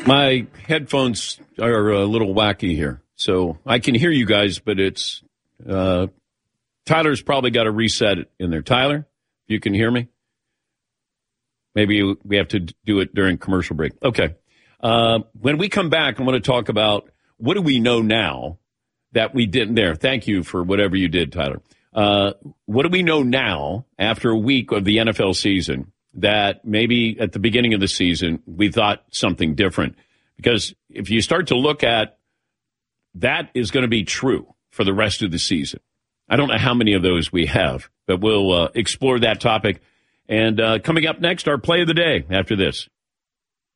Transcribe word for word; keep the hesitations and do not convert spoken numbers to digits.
My headphones are a little wacky here, so I can hear you guys, but it's uh, Tyler's probably got to reset it in there. Tyler, you can hear me? Maybe we have to do it during commercial break. Okay. Uh, when we come back, I want to talk about what do we know now that we didn't there. Thank you for whatever you did, Tyler. Uh, what do we know now after a week of the N F L season that maybe at the beginning of the season we thought something different? Because if you start to look at that is going to be true for the rest of the season. I don't know how many of those we have, but we'll uh, explore that topic. And uh, coming up next, our play of the day after this.